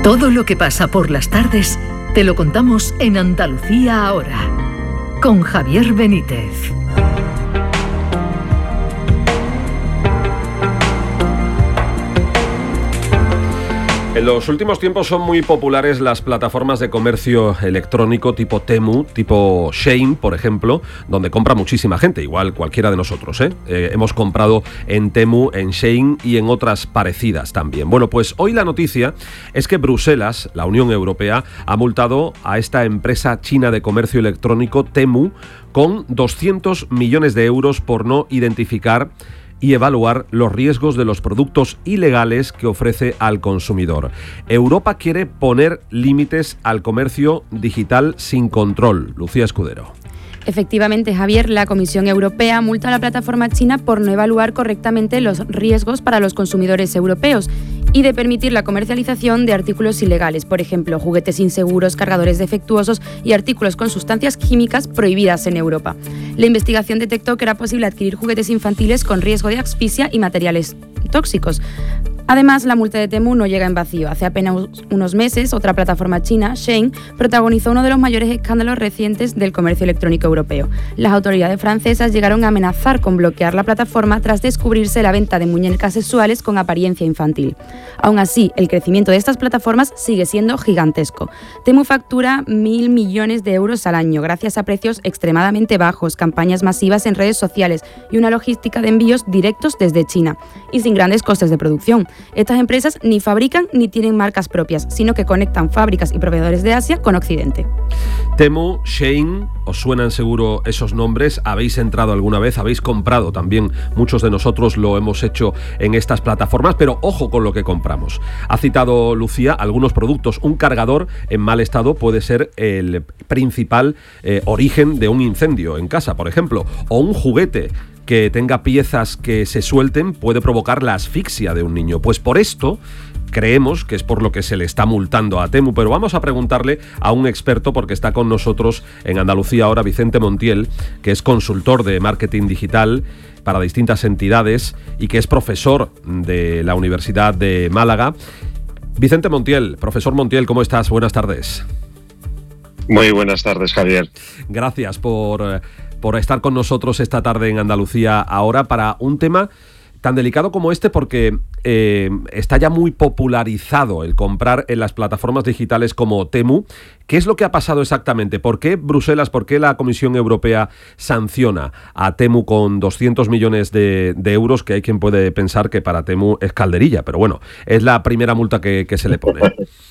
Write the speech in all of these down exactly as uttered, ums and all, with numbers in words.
Todo lo que pasa por las tardes te lo contamos en Andalucía Ahora, con Javier Benítez. En los últimos tiempos son muy populares las plataformas de comercio electrónico tipo Temu, tipo Shein, por ejemplo, donde compra muchísima gente, igual cualquiera de nosotros, ¿eh? Eh, hemos comprado en Temu, en Shein y en otras parecidas también. Bueno, pues hoy la noticia es que Bruselas, la Unión Europea, ha multado a esta empresa china de comercio electrónico Temu con doscientos millones de euros por no identificar y evaluar los riesgos de los productos ilegales que ofrece al consumidor. Europa quiere poner límites al comercio digital sin control. Lucía Escudero. Efectivamente, Javier, la Comisión Europea multa a la plataforma china por no evaluar correctamente los riesgos para los consumidores europeos y de permitir la comercialización de artículos ilegales, por ejemplo, juguetes inseguros, cargadores defectuosos y artículos con sustancias químicas prohibidas en Europa. La investigación detectó que era posible adquirir juguetes infantiles con riesgo de asfixia y materiales tóxicos. Además, la multa de Temu no llega en vacío. Hace apenas unos meses, otra plataforma china, Shein, protagonizó uno de los mayores escándalos recientes del comercio electrónico europeo. Las autoridades francesas llegaron a amenazar con bloquear la plataforma tras descubrirse la venta de muñecas sexuales con apariencia infantil. Aún así, el crecimiento de estas plataformas sigue siendo gigantesco. Temu factura mil millones de euros al año, gracias a precios extremadamente bajos, campañas masivas en redes sociales y una logística de envíos directos desde China, y sin grandes costes de producción. Estas empresas ni fabrican ni tienen marcas propias, sino que conectan fábricas y proveedores de Asia con Occidente. Temu, Shein, ¿os suenan seguro esos nombres? ¿Habéis entrado alguna vez? ¿Habéis comprado también? Muchos de nosotros lo hemos hecho en estas plataformas, pero ojo con lo que compramos. Ha citado Lucía algunos productos. Un cargador en mal estado puede ser el principal eh, origen de un incendio en casa, por ejemplo, o un juguete que tenga piezas que se suelten puede provocar la asfixia de un niño. Pues por esto creemos que es por lo que se le está multando a Temu, pero vamos a preguntarle a un experto porque está con nosotros en Andalucía Ahora, Vicente Montiel, que es consultor de marketing digital para distintas entidades y que es profesor de la Universidad de Málaga. Vicente Montiel, profesor Montiel, ¿cómo estás? Buenas tardes. Muy buenas tardes, Javier. Gracias por... por estar con nosotros esta tarde en Andalucía Ahora para un tema tan delicado como este, porque eh, está ya muy popularizado el comprar en las plataformas digitales como Temu. ¿Qué es lo que ha pasado exactamente? ¿Por qué Bruselas, por qué la Comisión Europea sanciona a Temu con doscientos millones de, de euros, que hay quien puede pensar que para Temu es calderilla, pero bueno, es la primera multa que, que se le pone?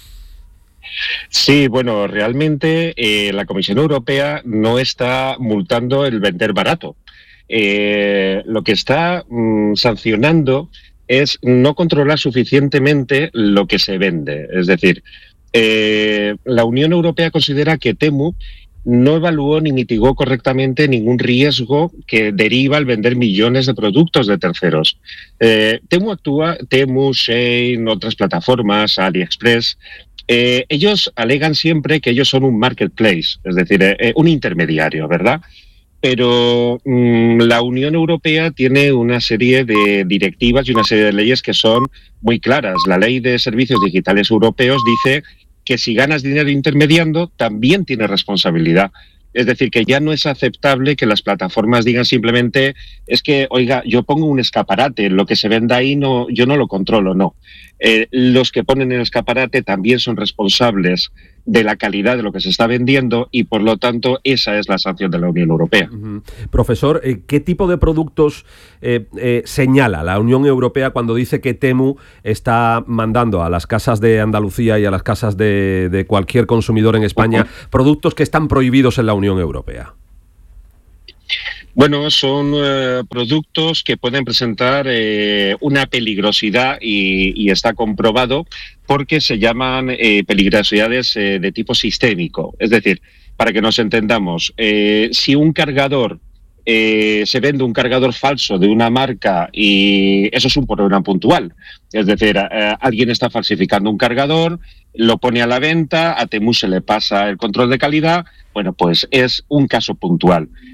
Sí, bueno, realmente eh, la Comisión Europea no está multando el vender barato. Eh, lo que está mm, sancionando es no controlar suficientemente lo que se vende. Es decir, eh, la Unión Europea considera que Temu no evaluó ni mitigó correctamente ningún riesgo que deriva al vender millones de productos de terceros. Eh, Temu actúa, Temu, Shein, otras plataformas, AliExpress. Eh, ellos alegan siempre que ellos son un marketplace, es decir, eh, un intermediario, ¿verdad? Pero mmm, la Unión Europea tiene una serie de directivas y una serie de leyes que son muy claras. La Ley de Servicios Digitales Europeos dice que si ganas dinero intermediando, también tienes responsabilidad. Es decir, que ya no es aceptable que las plataformas digan simplemente es que, oiga, yo pongo un escaparate, lo que se venda ahí no, yo no lo controlo, no. Eh, los que ponen el escaparate también son responsables de la calidad de lo que se está vendiendo y, por lo tanto, esa es la sanción de la Unión Europea. Uh-huh. Profesor, eh, ¿qué tipo de productos eh, eh, señala la Unión Europea cuando dice que Temu está mandando a las casas de Andalucía y a las casas de, de cualquier consumidor en España uh-huh. productos que están prohibidos en la Unión Europea? Bueno, son eh, productos que pueden presentar eh, una peligrosidad y, y está comprobado porque se llaman eh, peligrosidades eh, de tipo sistémico. Es decir, para que nos entendamos, eh, si un cargador eh, se vende un cargador falso de una marca y eso es un problema puntual. Es decir, eh, alguien está falsificando un cargador, lo pone a la venta, a Temu se le pasa el control de calidad, bueno, pues es un caso puntual.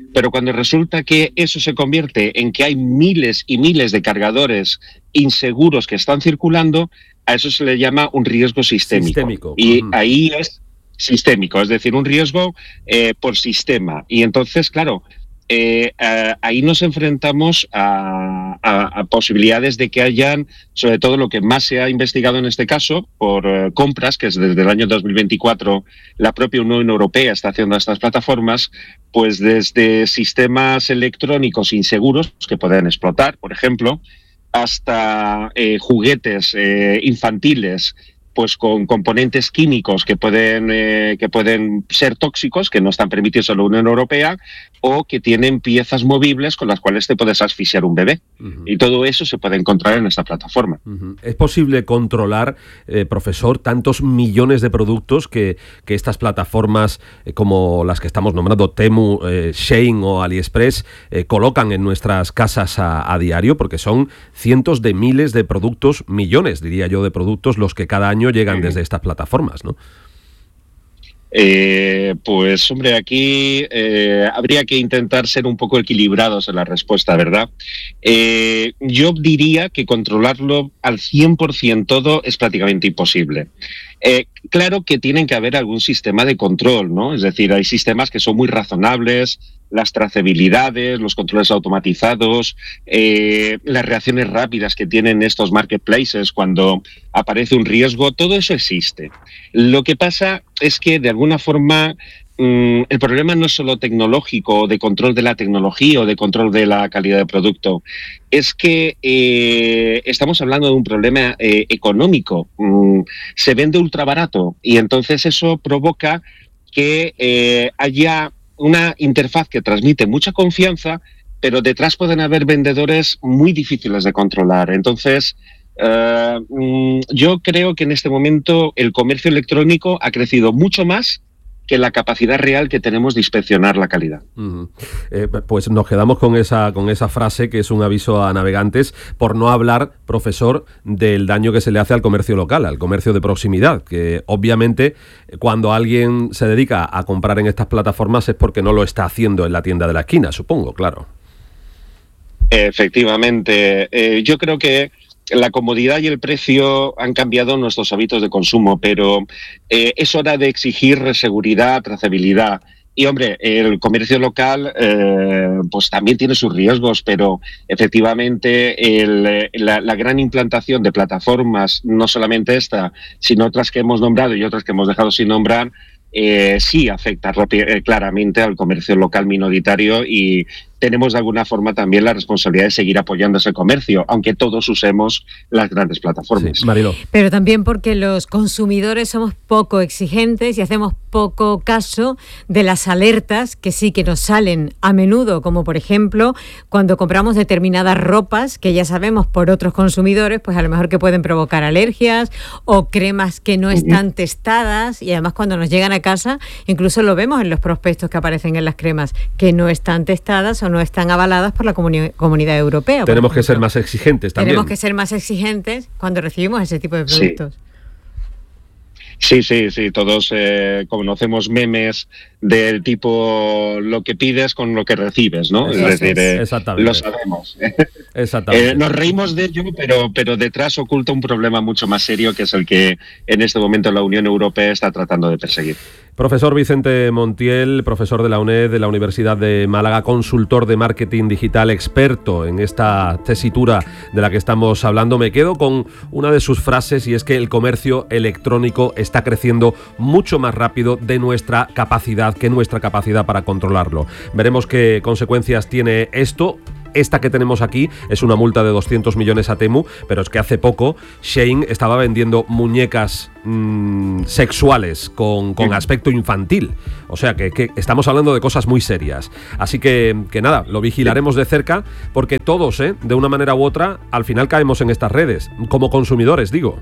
Pero cuando resulta que eso se convierte en que hay miles y miles de cargadores inseguros que están circulando, a eso se le llama un riesgo sistémico. sistémico. Y mm. ahí es sistémico, es decir, un riesgo eh, por sistema. Y entonces, claro, eh, eh, ahí nos enfrentamos a, a, a posibilidades de que hayan, sobre todo lo que más se ha investigado en este caso, por eh, compras, que es desde el año dos mil veinticuatro la propia Unión Europea está haciendo estas plataformas, pues desde sistemas electrónicos inseguros que pueden explotar, por ejemplo, hasta eh, juguetes eh, infantiles pues con componentes químicos que pueden, eh, que pueden ser tóxicos, que no están permitidos en la Unión Europea, o que tienen piezas movibles con las cuales te puedes asfixiar un bebé. Uh-huh. Y todo eso se puede encontrar en esta plataforma. Uh-huh. ¿Es posible controlar, eh, profesor, tantos millones de productos que, que estas plataformas, eh, como las que estamos nombrando, Temu, eh, Shein o AliExpress, eh, colocan en nuestras casas a, a diario? Porque son cientos de miles de productos, millones, diría yo, de productos los que cada año llegan desde estas plataformas, ¿no? Eh, pues, hombre, aquí eh, habría que intentar ser un poco equilibrados en la respuesta, ¿verdad? Eh, yo diría que controlarlo al cien por ciento todo es prácticamente imposible. Eh, claro que tienen que haber algún sistema de control, ¿no? Es decir, hay sistemas que son muy razonables, las trazabilidades, los controles automatizados, eh, las reacciones rápidas que tienen estos marketplaces cuando aparece un riesgo, todo eso existe. Lo que pasa es que de alguna forma mmm, el problema no es solo tecnológico, de control de la tecnología o de control de la calidad del producto, es que eh, estamos hablando de un problema eh, económico. Mm, se vende ultra barato y entonces eso provoca que eh, haya una interfaz que transmite mucha confianza, pero detrás pueden haber vendedores muy difíciles de controlar. Entonces, uh, yo creo que en este momento el comercio electrónico ha crecido mucho más que la capacidad real que tenemos de inspeccionar la calidad. Uh-huh. Eh, pues nos quedamos con esa, con esa frase, que es un aviso a navegantes, por no hablar, profesor, del daño que se le hace al comercio local, al comercio de proximidad, que obviamente cuando alguien se dedica a comprar en estas plataformas es porque no lo está haciendo en la tienda de la esquina, supongo, claro. Efectivamente. Eh, yo creo que la comodidad y el precio han cambiado nuestros hábitos de consumo, pero eh, es hora de exigir seguridad, trazabilidad. Y, hombre, el comercio local eh, pues también tiene sus riesgos, pero efectivamente el, la, la gran implantación de plataformas, no solamente esta, sino otras que hemos nombrado y otras que hemos dejado sin nombrar, eh, sí afecta eh, claramente al comercio local minoritario, y tenemos de alguna forma también la responsabilidad de seguir apoyando ese comercio, aunque todos usemos las grandes plataformas. Sí, Mariló. Pero también porque los consumidores somos poco exigentes y hacemos poco caso de las alertas que sí que nos salen a menudo, como por ejemplo cuando compramos determinadas ropas que ya sabemos por otros consumidores, pues a lo mejor que pueden provocar alergias, o cremas que no están testadas, y además cuando nos llegan a casa incluso lo vemos en los prospectos que aparecen en las cremas, que no están testadas o no están avaladas por la comuni- comunidad europea. Tenemos que ser más exigentes también. Tenemos que ser más exigentes cuando recibimos ese tipo de productos. Sí. Sí, sí, sí, todos eh, conocemos memes del tipo lo que pides con lo que recibes, ¿no? Exacto. Es decir, eh, Exactamente. lo sabemos. Exactamente. Eh, nos reímos de ello, pero, pero detrás oculta un problema mucho más serio, que es el que en este momento la Unión Europea está tratando de perseguir. Profesor Vicente Montiel, profesor de la UNED, de la Universidad de Málaga, consultor de marketing digital, experto en esta tesitura de la que estamos hablando. Me quedo con una de sus frases, y es que el comercio electrónico está creciendo mucho más rápido de nuestra capacidad que nuestra capacidad para controlarlo. Veremos qué consecuencias tiene esto. Esta que tenemos aquí es una multa de doscientos millones a Temu, pero es que hace poco Shein estaba vendiendo muñecas mmm, sexuales con, con aspecto infantil. O sea que, que estamos hablando de cosas muy serias. Así que, que nada, lo vigilaremos de cerca, porque todos, ¿eh? de una manera u otra, al final caemos en estas redes, como consumidores, digo.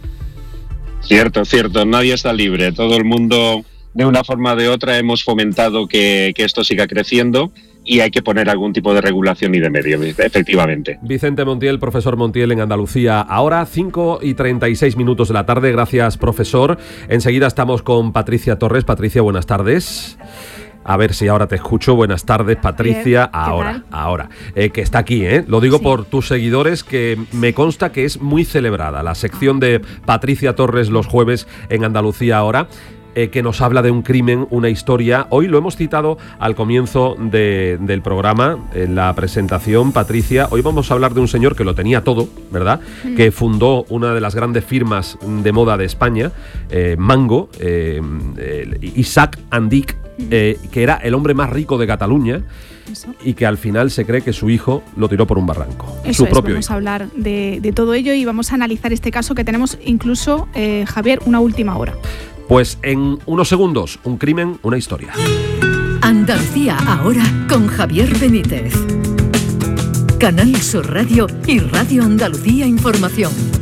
Cierto, cierto, nadie está libre. Todo el mundo, de una forma o de otra, hemos fomentado que, que esto siga creciendo, y hay que poner algún tipo de regulación y de medio, efectivamente. Vicente Montiel, profesor Montiel en Andalucía. Ahora, cinco y treinta y seis minutos de la tarde. Gracias, profesor. Enseguida estamos con Patricia Torres. Patricia, buenas tardes. A ver si ahora te escucho. Buenas tardes, Patricia. Ahora, ahora. Eh, que está aquí, ¿eh? Lo digo sí. por tus seguidores, que me consta que es muy celebrada la sección de Patricia Torres los jueves en Andalucía Ahora, eh, que nos habla de un crimen, una historia. Hoy lo hemos citado al comienzo de, del programa, en la presentación, Patricia. Hoy vamos a hablar de un señor que lo tenía todo, ¿verdad? Mm. Que fundó una de las grandes firmas de moda de España, eh, Mango, eh, eh, Isaac Andic, Eh, que era el hombre más rico de Cataluña. Eso. Y que al final se cree que su hijo lo tiró por un barranco. Eso su es, propio vamos hijo. a hablar de, de todo ello y vamos a analizar este caso que tenemos incluso, eh, Javier, una última hora. Pues en unos segundos, un crimen, una historia. Andalucía Ahora con Javier Benítez. Canal Sur Radio y Radio Andalucía Información.